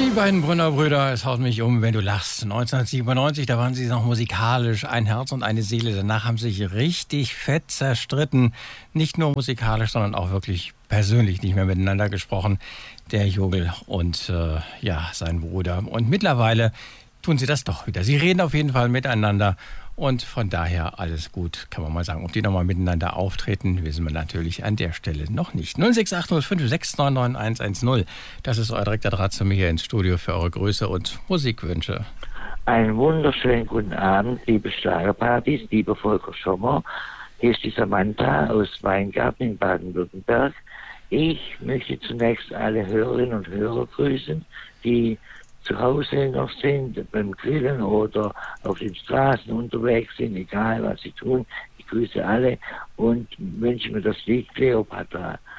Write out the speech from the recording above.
Die beiden Brünner Brüder, es haut mich um, wenn du lachst. 1997, da waren sie noch musikalisch, ein Herz und eine Seele. Danach haben sie sich richtig fett zerstritten. Nicht nur musikalisch, sondern auch wirklich persönlich nicht mehr miteinander gesprochen. Der Jogl und sein Bruder. Und mittlerweile tun sie das doch wieder. Sie reden auf jeden Fall miteinander. Und von daher alles gut, kann man mal sagen. Ob die nochmal miteinander auftreten, wissen wir natürlich an der Stelle noch nicht. 06805 699 110. Das ist euer direkter Draht zu mir hier ins Studio für eure Grüße und Musikwünsche. Einen wunderschönen guten Abend, liebe Schlagerpartys, lieber Volker Schommer. Hier ist die Samantha aus Weingarten in Baden-Württemberg. Ich möchte zunächst alle Hörerinnen und Hörer grüßen, die zu Hause noch sind, beim Grillen oder auf den Straßen unterwegs sind, egal was sie tun. Ich grüße alle und wünsche mir das Lied Cleopatra.